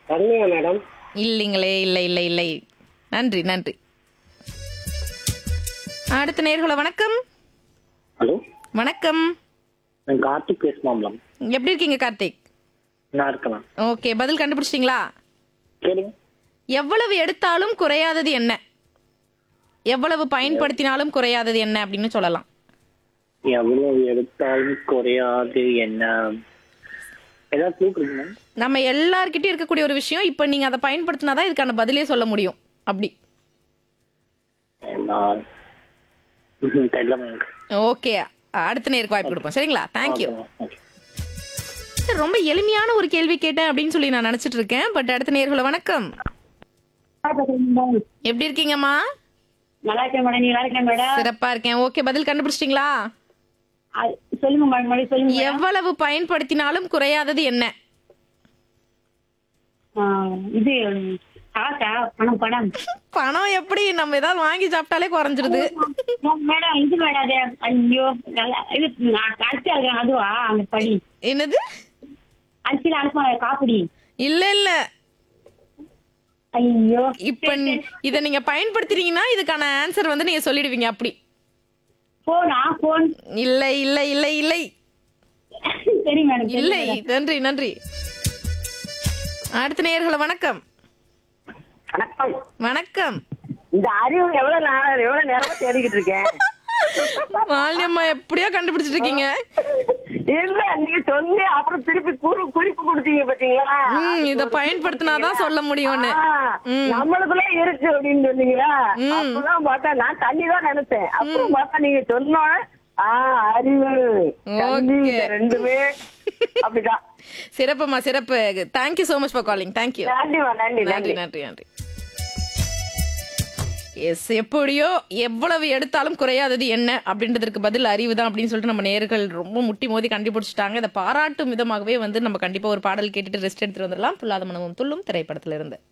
Ramya madam. இல்லைங்களே, இல்லை இல்லை இல்லை. நன்றி நன்றி. அடுத்த நேர்களை வணக்கம். ஹலோ, வணக்கம். நான் கார்த்திக் பேசுமா மேடம்? எப்படி இருக்கீங்க கார்த்திக்? நான் இருக்கலாம். ஓகே, பதில் கண்டுபிடிச்சிட்டீங்களா? கேளுங்க. எவ்வளவு எடுத்தாலும் குறையாதது என்ன? எவ்வளவு பயன்படுத்தினாலும் குறையாதது என்ன அப்படின்னு சொல்லலாம். எவ்வளவு எடுத்தாலும் குறையாது என்ன? ஏதாவது க்ளூ கொடுங்க. நம்ம எல்லார்கிட்டயும் இருக்கக்கூடிய ஒரு விஷயம். இப்ப நீங்க அதை பயன்படுத்தினாதான் இதுக்கான பதிலே சொல்ல முடியும். அப்படி. நான் தெரியல மேம். ஓகே, அடுத்த நேருக்கு வாய்ப்பு கொடுப்போம். சரிங்களா? தேங்க்யூ. ஓகே. ரொம்ப எளிமையான ஒரு கேள்வி கேட்டேன் அப்படின்னு சொல்லி நான் நினைச்சிட்டு இருக்கேன். பட் அடுத்த நேர்களை வணக்கம். எப்படி இருக்கீங்கம்மா? நல்லா இருக்கேன் மேடம். நீங்க நல்லா இருக்கேன் மேடம். சிறப்பா இருக்கேன். ஓகே, பதில் கண்டுபிடிச்சிட்டீங்களா? சொல்லுங்க மேடம், மறுபடியும் சொல்லுங்க மேடம். எவ்வளவு பயன்படுத்தினாலும் குறையாதது என்ன? இது காசா? பணம் பணம். பணம் எப்படி? நம்ம ஏதாவது வாங்கி சாப்பிட்டாலே குறைஞ்சிருது. மேடம் இது மேடம் அது ஐயோ நல்லா இது அரிசி அழுகாங்க அதுவா? அந்த படி என்னது? அரிசியில அனுப்பாங்க காப்பிடி. இல்ல இல்ல. ஐயோ இப்ப இத நீங்க பயன்படுத்துறீங்கன்னா இதுக்கான ஆன்சர் வந்து நீங்க சொல்லிடுவீங்க. அப்படி. போனா போன். இல்ல இல்ல இல்ல இல்லை. சரி மேடம். இல்லை. நன்றி நன்றி. அடுத்த நேயர்களை வணக்கம். வணக்கம். வணக்கம். இந்த அறிவு எவ்வளவு நேரமா தேடிக்கிட்டு இருக்கேன். மாலியம்மா எப்படியோ கண்டுபிடிச்சிட்டு இருக்கீங்க. இல்ல, நீங்க சொல்லி அப்புறம் திருப்பி குறிப்பு கொடுத்தீங்க பாத்தீங்களா? இத பயன்படுத்தினாதான் சொல்ல முடியும்னு. நம்மளுக்குள்ள இருக்கு அப்படின்னு சொன்னீங்களா? அப்பதான் பார்த்தா நான் தண்ணி தான் நினைச்சேன். அப்புறம் பார்த்தா நீங்க சொன்ன அறிவு தண்ணி ரெண்டுமே அப்படிதான். சிறப்புமா சிறப்பு. Thank you so much for calling. Thank you. நன்றிமா. நன்றி நன்றி நன்றி நன்றி. எஸ், எப்படியோ எவ்வளவு எடுத்தாலும் குறையாதது என்ன அப்படின்றதுக்கு பதில் அறிவு தான் அப்படின்னு சொல்லிட்டு நம்ம நேயர்கள் ரொம்ப முட்டி மோதி கண்டுபிடிச்சிட்டாங்க. இதை பாராட்டும் விதமாகவே வந்து நம்ம கண்டிப்பா ஒரு பாடல் கேட்டுட்டு ரெஸ்ட் எடுத்துட்டு வந்துடலாம். புல்லாத மனமும் துள்ளும் திரைப்படத்துல இருந்து.